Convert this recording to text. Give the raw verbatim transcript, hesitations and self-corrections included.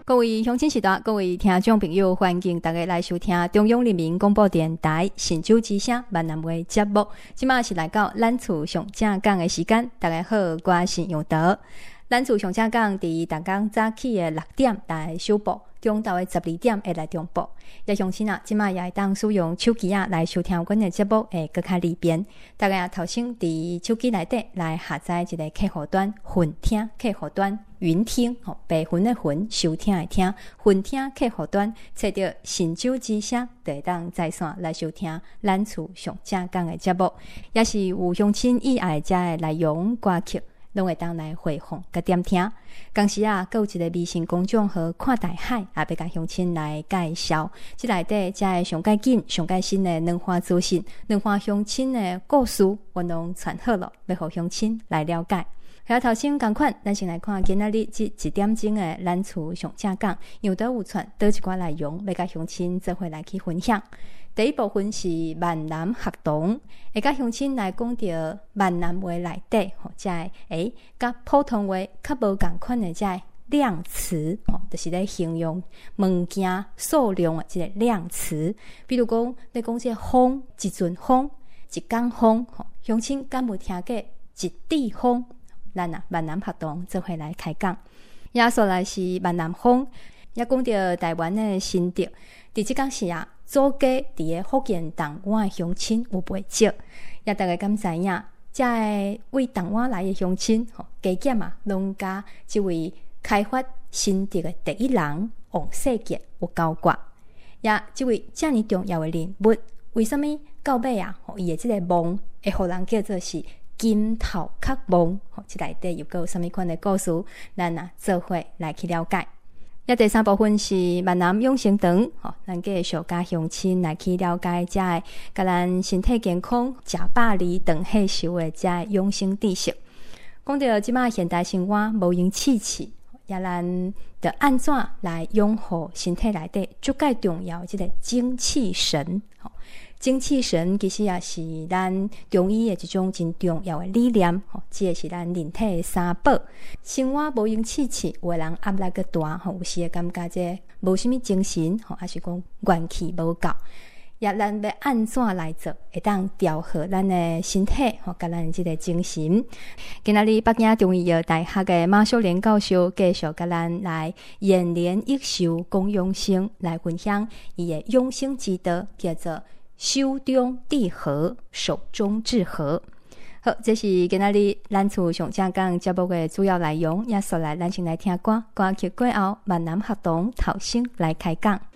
各位乡亲时代，各位听众朋友，欢迎大家来收听中央人民广播电台神州之声闽南话节目。现在是来到咱厝上正讲的时间，大家好，我是杨德。咱厝上正讲伫逐天早起的六点来首播，中昼的十二点会来中播。也乡亲啊，即卖也会当使用手机啊来收听阮的节目，会更较利便。大家头先伫手机内底来下载一个客户端云听客户端云听，吼，白云的云，收听的听，云听客户端，找到神州之声，就会当在线来收听咱厝上正讲的节目，也是有乡亲以爱遮的内容歌曲。拢会当来回放甲点听。同时啊，还有一个微信公众号看大海，也要甲乡亲来介绍。即内底遮个上解紧、上解新的两花资讯、两花乡亲的故事，阮拢传好了，要互乡亲来了解。遐头先共款，咱先来看今仔日即一点钟的咱厝上正讲，有倒有传倒一寡内容，要甲乡亲做伙来去分享。第一部分是闽南学童，会甲乡亲来讲到闽南话内底，吼，即个诶，甲普通话较无共款的即个量词，吼，就是咧形容物件数量的即个量词。比如讲，咧讲即个风，一阵风，一天风，吼，乡亲敢有听过一滴风？咱啊，闽南学童做伙来开讲。也说来是闽南风，也讲到台湾的新竹，伫即工时啊。祖家伫个福建东莞的乡亲有袂少，也大家敢知影？遮个为东莞来的乡亲，吼，加减啊，拢甲即位开发新竹的第一人王世杰有交关。也即位遮尔重要的人物，为什么到尾啊？吼，伊的即个梦会互人叫做是金头壳梦？吼，即内底又有啥物款的故事？咱啊做伙来去了解。也第三部分是闽南养生堂，吼，咱继续甲乡亲来去了解遮个甲咱身体健康、食百里长寿寿的遮个养生知识。讲到即马现代生活无用气气，也咱着安怎来养护身体内底最介重要即个精气神，吼。精气神其实也是咱中医的一种真重要的理念，吼，即个是咱人体的三宝。生活无用气气，有的人压力个大，吼，有时会感觉这无啥物精神，吼，还是讲元气无够。也咱要安怎来做，会当调和咱的身体，吼，甲咱即个精神。今仔日北京中医药大学的马秀莲教授继续甲咱来延年益寿、讲养生，来分享伊的养生之道，叫做修中地和，守中治和。好，这是今仔日咱厝上正讲节目的主要内容。也说来，咱先来听歌，歌曲过后，闽南学童头先来开讲。